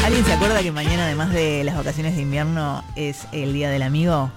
¿Alguien se acuerda que mañana, además de las vacaciones de invierno, es el Día del Amigo?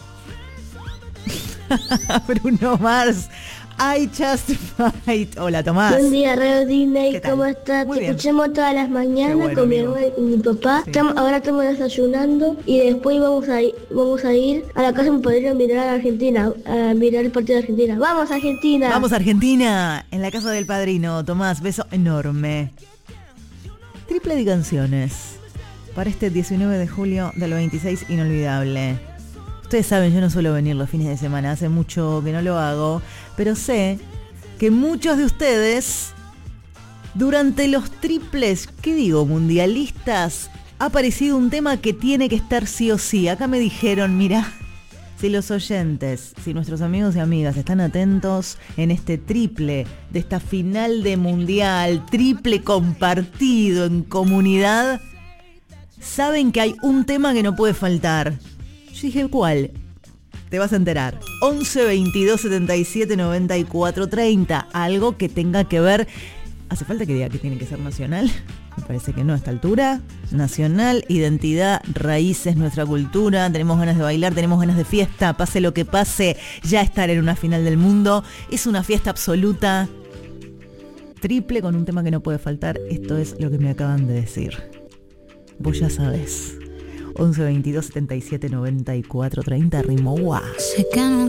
Bruno Mars, I Just Fight. Hola, Tomás. Buen día, Radio Disney. ¿Qué tal? ¿Cómo estás? Muy Te bien. escuchamos todas las mañanas Qué bueno, con mi amigo. hermano y mi papá. Sí. Ahora estamos desayunando y después vamos a ir a la casa de mi padrino a mirar a Argentina, a mirar el partido de Argentina. ¡Vamos, Argentina! Vamos a Argentina, en la casa del padrino. Tomás, beso enorme. Triple de canciones para este 19 de julio del 26, inolvidable. Ustedes saben, yo no suelo venir los fines de semana, hace mucho que no lo hago, pero sé que muchos de ustedes, durante los triples, ¿qué digo?, mundialistas, ha aparecido un tema que tiene que estar sí o sí. Acá me dijeron, mira, si los oyentes, si nuestros amigos y amigas están atentos en este triple de esta final de mundial, triple compartido en comunidad, saben que hay un tema que no puede faltar. Yo dije, ¿cuál? Te vas a enterar. 11 22 77 94 30. Algo que tenga que ver. ¿Hace falta que diga que tiene que ser nacional? Me parece que no a esta altura. Nacional, identidad, raíces, nuestra cultura. Tenemos ganas de bailar, tenemos ganas de fiesta. Pase lo que pase, ya estar en una final del mundo es una fiesta absoluta. Triple con un tema que no puede faltar. Esto es lo que me acaban de decir. Vos ya sabés. 11 22 77 94 30 Rimowa. Sé que no